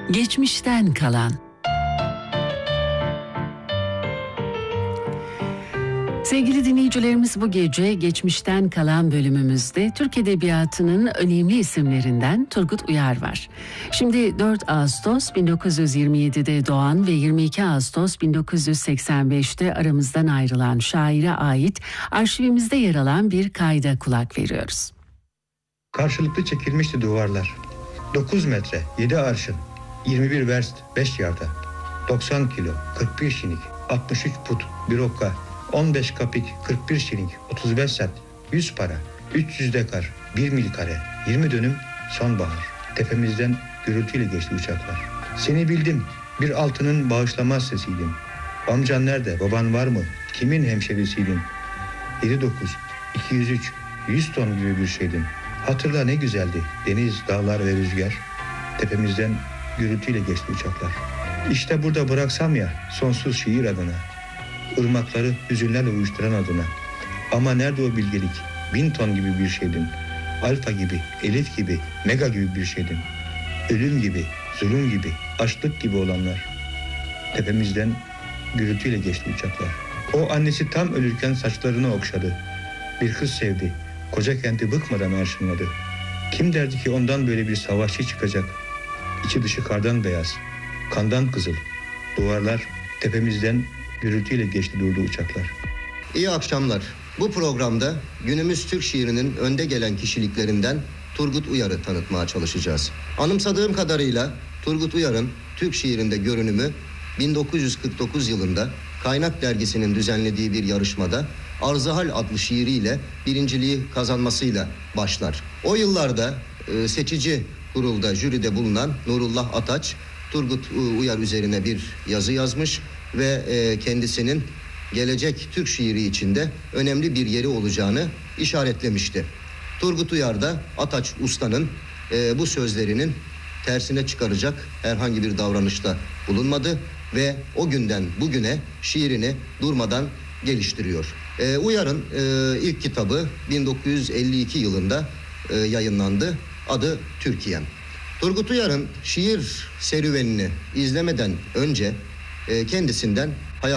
Geçmişten kalan. Sevgili dinleyicilerimiz, bu gece geçmişten kalan bölümümüzde Türk Edebiyatı'nın önemli isimlerinden Turgut Uyar var. Şimdi 4 Ağustos 1927'de doğan ve 22 Ağustos 1985'te aramızdan ayrılan şaire ait arşivimizde yer alan bir kayda kulak veriyoruz. Karşılıklı çekilmişti duvarlar. 9 metre, 7 arşın, 21 verst, 5 yarda, 90 kilo, 41 şinik, 63 put, 1 okka, 15 kapik, 41 şinik, 35 sent, 100 para, 300 dekar, 1 mil kare, 20 dönüm, sonbahar. Tepemizden gürültüyle geçti uçaklar. Seni bildim, bir altının bağışlamaz sesiydin. Amcan nerede, baban var mı, kimin hemşerisiydin? 7-9, 203, 100 ton gibi bir şeydin. Hatırla ne güzeldi, deniz, dağlar ve rüzgar. Tepemizden gürültüyle geçti uçaklar. İşte burada bıraksam ya, sonsuz şiir adına. Irmakları hüzünlerle uyuşturan adına. Ama nerede o bilgelik? 1000 ton gibi bir şeydin. Alfa gibi, elif gibi, mega gibi bir şeydin. Ölüm gibi, zulüm gibi, açlık gibi olanlar. Tepemizden gürültüyle geçti uçaklar. O annesi tam ölürken saçlarını okşadı. Bir kız sevdi. Koca kenti bıkmadan arşınladı. Kim derdi ki ondan böyle bir savaşçı çıkacak? İçi dışı kardan beyaz, kandan kızıl. Duvarlar tepemizden gürültüyle geçti durdu uçaklar. İyi akşamlar. Bu programda günümüz Türk şiirinin önde gelen kişiliklerinden Turgut Uyar'ı tanıtmaya çalışacağız. Anımsadığım kadarıyla Turgut Uyar'ın Türk şiirinde görünümü 1949 yılında Kaynak Dergisi'nin düzenlediği bir yarışmada Arzahal adlı şiiriyle birinciliği kazanmasıyla başlar. O yıllarda seçici kurulda, jüride bulunan Nurullah Ataç, Turgut Uyar üzerine bir yazı yazmış ve kendisinin gelecek Türk şiiri içinde önemli bir yeri olacağını işaretlemişti. Turgut Uyar da Ataç Usta'nın bu sözlerinin tersine çıkaracak herhangi bir davranışta bulunmadı ve o günden bugüne şiirini durmadan geliştiriyor. Uyar'ın ilk kitabı 1952 yılında yayınlandı. Adı Türkiye'm. Turgut Uyar'ın şiir serüvenini izlemeden önce kendisinden